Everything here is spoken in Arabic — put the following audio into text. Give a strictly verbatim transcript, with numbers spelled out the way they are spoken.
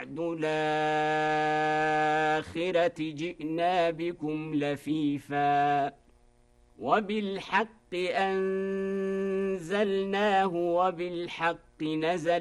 وَبَعْدُ الْآخِرَةِ جِئْنَا بِكُمْ لَفِيفًا وَبِالْحَقِّ أَنزَلْنَاهُ وَبِالْحَقِّ نَزَلَ